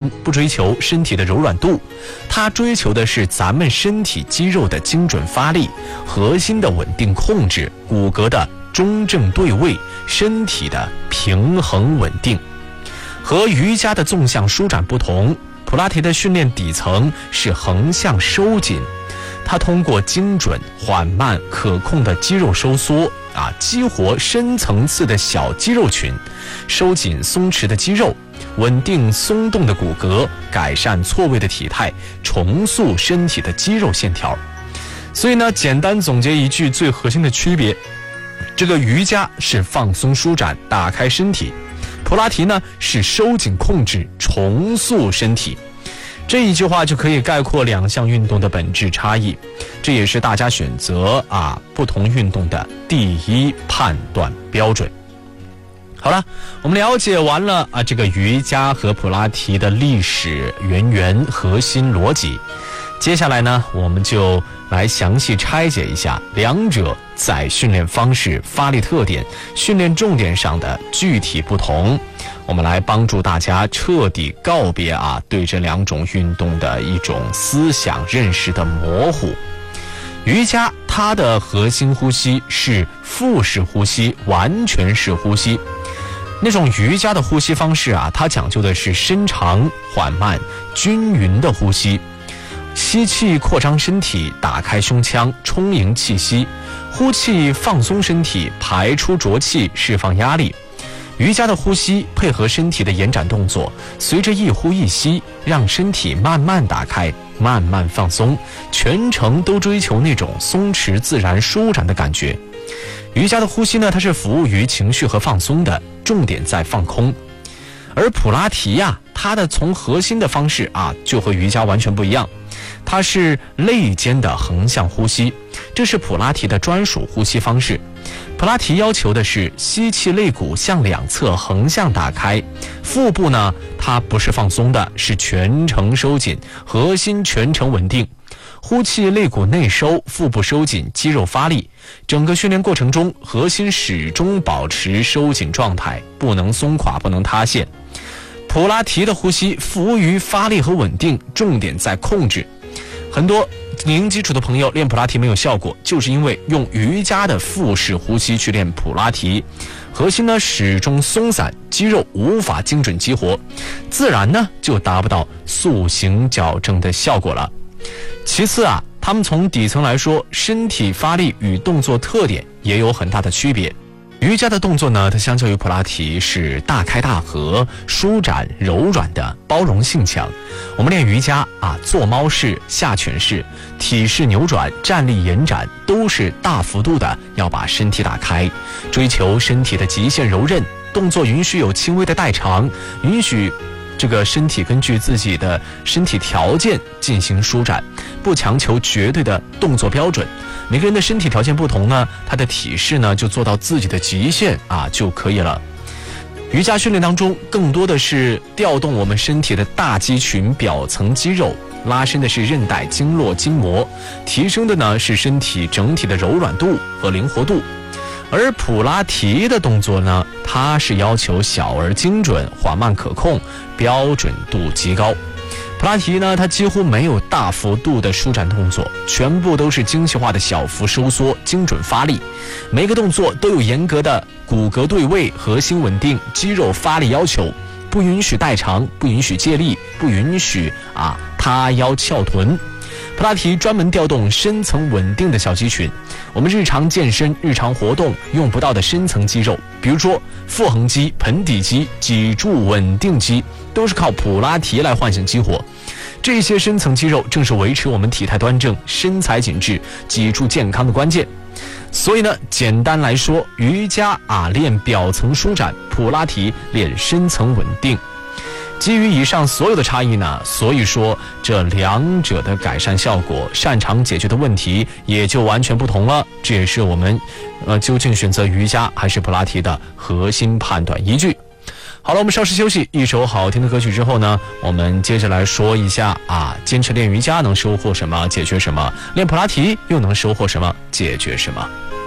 不追求身体的柔软度，它追求的是咱们身体肌肉的精准发力，核心的稳定控制，骨骼的中正对位，身体的平衡稳定。和瑜伽的纵向舒展不同，普拉提的训练底层是横向收紧，它通过精准、缓慢、可控的肌肉收缩激活深层次的小肌肉群，收紧松弛的肌肉，稳定松动的骨骼，改善错位的体态，重塑身体的肌肉线条。所以呢，简单总结一句最核心的区别，这个瑜伽是放松舒展，打开身体，普拉提呢是收紧控制，重塑身体。这一句话就可以概括两项运动的本质差异，这也是大家选择不同运动的第一判断标准。好了，我们了解完了这个瑜伽和普拉提的历史渊源、核心逻辑。接下来呢，我们就来详细拆解一下两者在训练方式、发力特点、训练重点上的具体不同。我们来帮助大家彻底告别对这两种运动的一种思想认识的模糊。瑜伽它的核心呼吸是腹式呼吸、完全式呼吸。那种瑜伽的呼吸方式它讲究的是深长、缓慢、均匀的呼吸。吸气扩张身体，打开胸腔，充盈气息；呼气放松身体，排出浊气，释放压力。瑜伽的呼吸配合身体的延展动作，随着一呼一吸，让身体慢慢打开，慢慢放松，全程都追求那种松弛自然舒展的感觉。瑜伽的呼吸呢，它是服务于情绪和放松的，重点在放空。而普拉提它的从核心的方式就和瑜伽完全不一样，它是肋间的横向呼吸，这是普拉提的专属呼吸方式。普拉提要求的是吸气肋骨向两侧横向打开，腹部呢它不是放松的，是全程收紧，核心全程稳定。呼气肋骨内收，腹部收紧，肌肉发力。整个训练过程中，核心始终保持收紧状态，不能松垮，不能塌陷。普拉提的呼吸服务于发力和稳定，重点在控制。很多零基础的朋友练普拉提没有效果，就是因为用瑜伽的腹式呼吸去练普拉提，核心呢始终松散，肌肉无法精准激活，自然呢就达不到塑形矫正的效果了。其次他们从底层来说，身体发力与动作特点也有很大的区别。瑜伽的动作呢，它相较于普拉提是大开大合、舒展柔软的，包容性强。我们练瑜伽坐猫式、下犬式、体式扭转、站立延展，都是大幅度的要把身体打开，追求身体的极限柔韧。动作允许有轻微的代偿，允许这个身体根据自己的身体条件进行舒展，不强求绝对的动作标准。每个人的身体条件不同呢，他的体式呢就做到自己的极限就可以了。瑜伽训练当中更多的是调动我们身体的大肌群、表层肌肉，拉伸的是韧带、经络、筋膜，提升的呢是身体整体的柔软度和灵活度。而普拉提的动作呢，它是要求小而精准、缓慢可控，标准度极高。普拉提呢，它几乎没有大幅度的舒展动作，全部都是精细化的小幅收缩，精准发力。每个动作都有严格的骨骼对位、核心稳定、肌肉发力要求，不允许代偿，不允许借力，不允许塌腰翘臀。普拉提专门调动深层稳定的小肌群，我们日常健身、日常活动用不到的深层肌肉，比如说腹横肌、盆底肌、脊柱稳定肌，都是靠普拉提来唤醒激活。这些深层肌肉正是维持我们体态端正、身材紧致、脊柱健康的关键。所以呢，简单来说，瑜伽练表层舒展，普拉提练深层稳定。基于以上所有的差异呢，所以说这两者的改善效果、擅长解决的问题也就完全不同了。这也是我们究竟选择瑜伽还是普拉提的核心判断依据。好了，我们稍事休息，一首好听的歌曲之后呢，我们接着来说一下坚持练瑜伽能收获什么，解决什么；练普拉提又能收获什么，解决什么。